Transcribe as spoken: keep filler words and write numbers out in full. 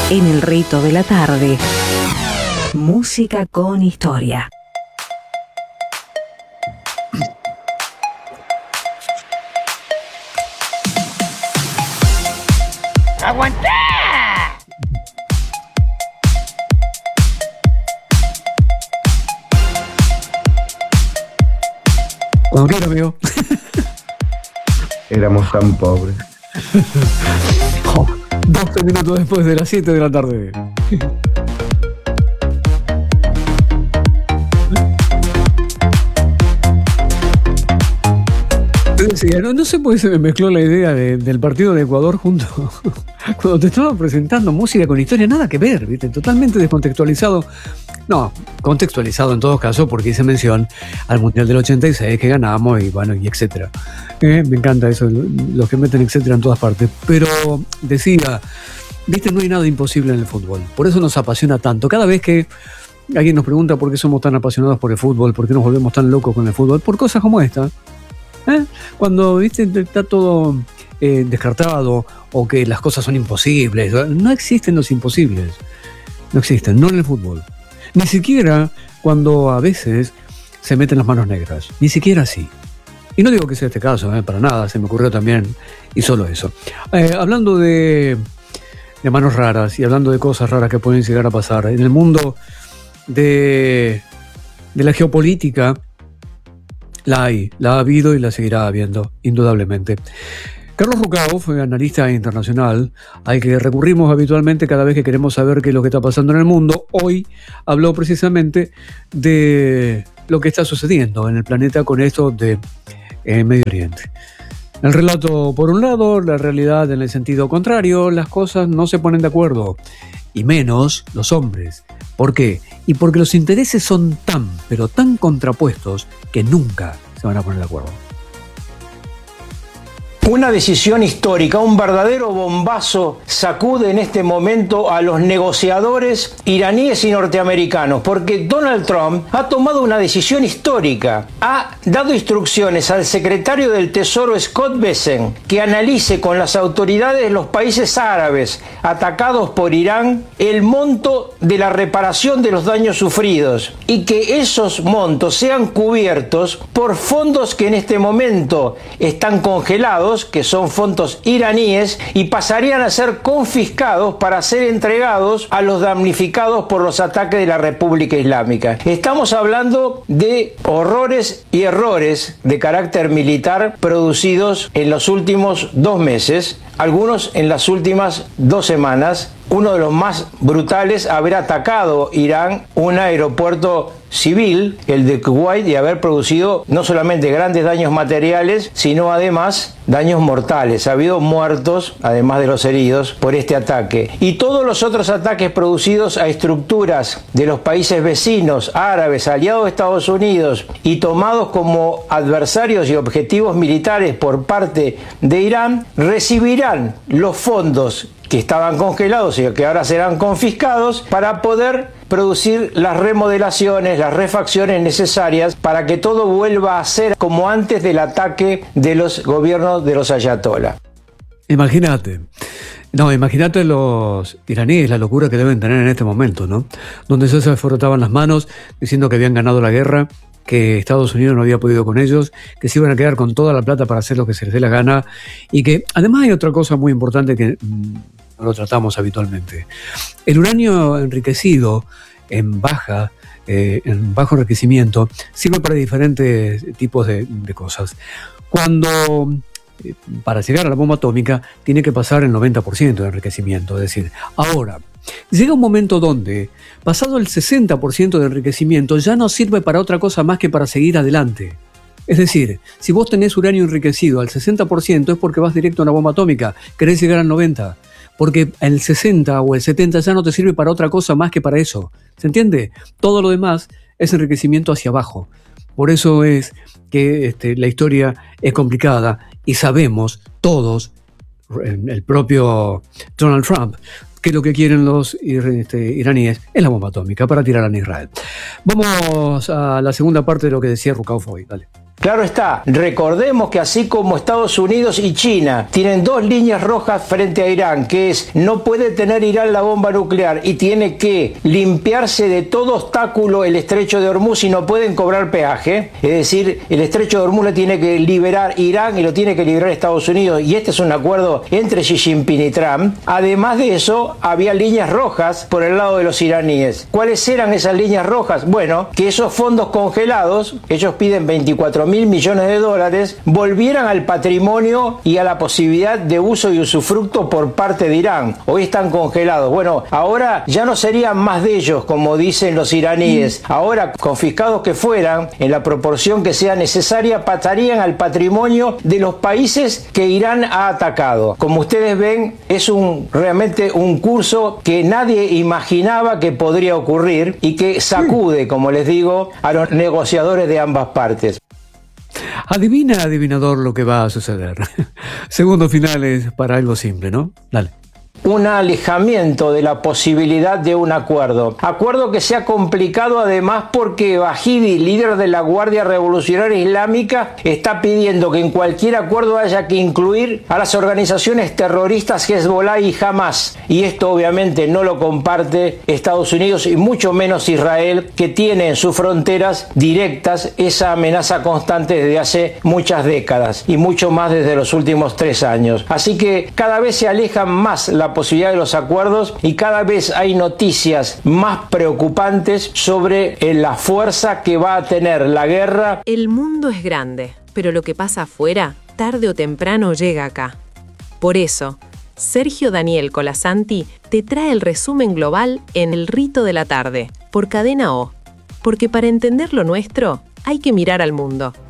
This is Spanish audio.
En el rito de la tarde, música con historia. ¡Aguantá! Cuando quiera, amigo. Éramos tan pobres. Oh, doce minutos después de las siete de la tarde. Decía, no, no sé por qué se me mezcló la idea de, del partido de Ecuador junto cuando te estaba presentando música con historia, nada que ver, ¿viste? Totalmente descontextualizado. No, contextualizado en todo caso porque hice mención al Mundial del ochenta y seis que ganamos y bueno, y etcétera. Eh, me encanta eso, los que meten etcétera en todas partes. Pero decía, viste, no hay nada imposible en el fútbol. Por eso nos apasiona tanto. Cada vez que alguien nos pregunta por qué somos tan apasionados por el fútbol, por qué nos volvemos tan locos con el fútbol, por cosas como esta. ¿Eh? Cuando viste está todo eh, descartado o que las cosas son imposibles, no existen los imposibles, no existen, no en el fútbol, ni siquiera cuando a veces se meten las manos negras, ni siquiera así. Y no digo que sea este caso, eh, para nada, se me ocurrió también y solo eso. Eh, hablando de, de manos raras y hablando de cosas raras que pueden llegar a pasar en el mundo de, de la geopolítica. La hay, la ha habido y la seguirá habiendo, indudablemente. Carlos Rucao fue analista internacional al que recurrimos habitualmente cada vez que queremos saber qué es lo que está pasando en el mundo. Hoy habló precisamente de lo que está sucediendo en el planeta con esto de eh, Medio Oriente. El relato por un lado, la realidad en el sentido contrario, las cosas no se ponen de acuerdo, y menos los hombres. ¿Por qué? Y porque los intereses son tan, pero tan contrapuestos que nunca se van a poner de acuerdo. Una decisión histórica, un verdadero bombazo sacude en este momento a los negociadores iraníes y norteamericanos, porque Donald Trump ha tomado una decisión histórica. Ha dado instrucciones al secretario del Tesoro Scott Bessent que analice con las autoridades de los países árabes atacados por Irán el monto de la reparación de los daños sufridos y que esos montos sean cubiertos por fondos que en este momento están congelados, que son fondos iraníes, y pasarían a ser confiscados para ser entregados a los damnificados por los ataques de la República Islámica. Estamos hablando de horrores y errores de carácter militar producidos en los últimos dos meses, algunos en las últimas dos semanas. Uno de los más brutales, haber atacado Irán un aeropuerto civil, el de Kuwait, y haber producido no solamente grandes daños materiales, sino además daños mortales. Ha habido muertos, además de los heridos, por este ataque. Y todos los otros ataques producidos a estructuras de los países vecinos, árabes, aliados de Estados Unidos, y tomados como adversarios y objetivos militares por parte de Irán, recibirán los fondos que estaban congelados y que ahora serán confiscados para poder producir las remodelaciones, las refacciones necesarias para que todo vuelva a ser como antes del ataque de los gobiernos de los ayatolás. Imagínate. No, imagínate los iraníes, la locura que deben tener en este momento, ¿no? Donde ya se frotaban las manos diciendo que habían ganado la guerra, que Estados Unidos no había podido con ellos, que se iban a quedar con toda la plata para hacer lo que se les dé la gana, y que además hay otra cosa muy importante que mmm, no lo tratamos habitualmente. El uranio enriquecido en baja, eh, en bajo enriquecimiento, sirve para diferentes tipos de, de cosas. Cuando eh, para llegar a la bomba atómica tiene que pasar el noventa por ciento de enriquecimiento, es decir, ahora llega un momento donde, pasado el sesenta por ciento de enriquecimiento, ya no sirve para otra cosa más que para seguir adelante. Es decir, si vos tenés uranio enriquecido al sesenta por ciento es porque vas directo a una bomba atómica, querés llegar al noventa por ciento, porque el sesenta o el setenta ya no te sirve para otra cosa más que para eso. ¿Se entiende? Todo lo demás es enriquecimiento hacia abajo. Por eso es que este, la historia es complicada y sabemos todos, el propio Donald Trump, que lo que quieren los este, iraníes es la bomba atómica para tirar a Israel. Vamos a la segunda parte de lo que decía Rucao hoy. Dale. Claro está, recordemos que así como Estados Unidos y China tienen dos líneas rojas frente a Irán, que es no puede tener Irán la bomba nuclear y tiene que limpiarse de todo obstáculo el estrecho de Hormuz y no pueden cobrar peaje, es decir, el estrecho de Hormuz le tiene que liberar Irán y lo tiene que liberar Estados Unidos, y este es un acuerdo entre Xi Jinping y Trump. Además de eso, había líneas rojas por el lado de los iraníes. ¿Cuáles eran esas líneas rojas? Bueno, que esos fondos congelados, ellos piden veinticuatro mil millones de dólares, volvieran al patrimonio y a la posibilidad de uso y usufructo por parte de Irán. Hoy están congelados. Bueno, ahora ya no serían más de ellos, como dicen los iraníes. Ahora, confiscados que fueran, en la proporción que sea necesaria, pasarían al patrimonio de los países que Irán ha atacado. Como ustedes ven, es un realmente un curso que nadie imaginaba que podría ocurrir y que sacude, como les digo, a los negociadores de ambas partes. Adivina, adivinador, lo que va a suceder. Segundos finales para algo simple, ¿no? Dale. Un alejamiento de la posibilidad de un acuerdo. Acuerdo que se ha complicado además porque Bahidi, líder de la Guardia Revolucionaria Islámica, está pidiendo que en cualquier acuerdo haya que incluir a las organizaciones terroristas Hezbollah y Hamas. Y esto obviamente no lo comparte Estados Unidos y mucho menos Israel, que tiene en sus fronteras directas esa amenaza constante desde hace muchas décadas y mucho más desde los últimos tres años. Así que cada vez se alejan más la posibilidad de los acuerdos y cada vez hay noticias más preocupantes sobre la fuerza que va a tener la guerra. El mundo es grande, pero lo que pasa afuera, tarde o temprano llega acá. Por eso, Sergio Daniel Colasanti te trae el resumen global en El Rito de la Tarde, por Cadena O. Porque para entender lo nuestro, hay que mirar al mundo.